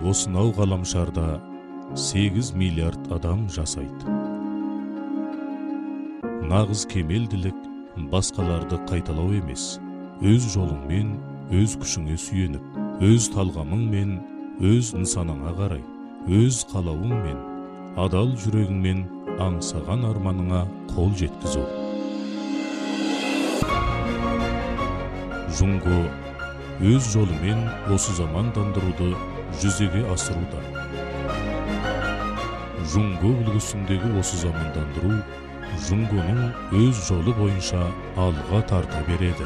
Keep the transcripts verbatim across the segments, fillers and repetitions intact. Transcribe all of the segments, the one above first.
осынау ғаламшарда сегіз миллиард адам жасайды. Нағыз кемелділік басқаларды қайталау емес, өз жолыңмен, өз күшіңе сүйеніп, өз талғамыңмен, өз нысанаңа қарай, өз қалауыңмен, адал жүрегіңмен аңсаған арманыңа қол жеткізу. Жунго өз жолымен осы замандандыруды жүзеге асыруда. Жунго үлгісіндегі осы замандандыру Жунгоның өз жолы бойынша алға тарта береді.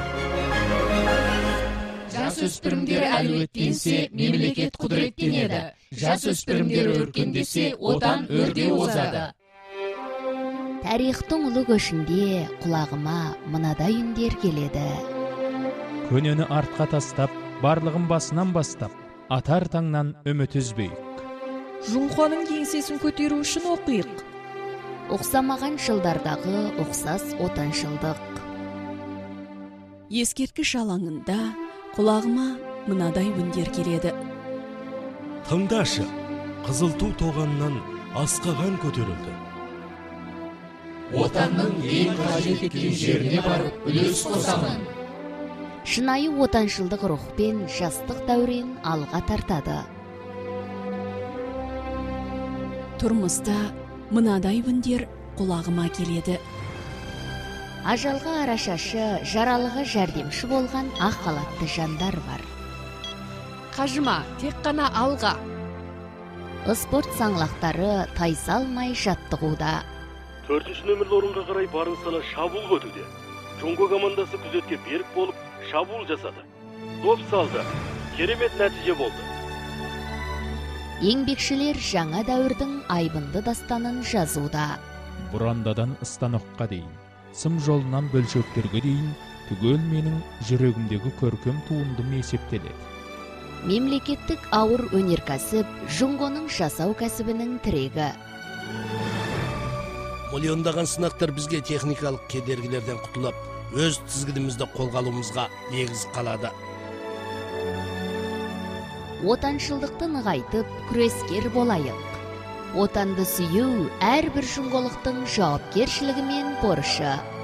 Жасөспірімдер әлеуеттенсе, мемлекет құдіреттенеді. Жасөспірімдер өркендесе, отан өрге озады. Тарихтың ұлы көшінде құлағыма мынадай үндер келеді. Көнені артқа тастап, барлығын басынан бастап, атар таңнан үміт үзбейік. Жунхоның еңсесін көтеру үшін оқиық. Оқсамаған жылдардағы оқсас отаншылдық. Ескерткіш алаңында құлағыма мынадай үндер келеді. Тыңдашы, қызыл ту тоғаннан асқаған көтерілді. Отанның ең қажет еткен жеріне барып үлес қосамын. Шынайы отаншылдық рухпен жастық дәурен алға тартады. Тұрмыста мынадай үндер құлағыма келеді. Ажалға арашашы, жаралыға жәрдемші болған ақ халатты жандар бар. Қажыма, тек қана алға. Спорт саңлақтары тайсалмай жаттығуда. Төртінші нөмірлі орынға қарай барын сала шабуыл өтуде. Жунго командасы күзетке берік болып шабуыл жасады. Доп салды. Керемет нәтиже болды. Еңбекшілер жаңа дәуірдің айбынды дастанын жазуда. Бұрандадан станокқа дейін, сым жолынан бөлшектерге дейін, түгел менің жүрегімдегі көркем туындым есептеледі. Мемлекеттік ауыр өнеркәсіп Жунгоның жасау кәсібінің тірегі. Миллиондаған сынақтар бізге техникалық кедергілерден құтылып, өз тізгінімізді қолға алуымызға негіз қалады. Отаншылдықты нығайтып, күрескер болайық. Отанды сүю әрбір жунголықтың жауапкершілігі мен борышы.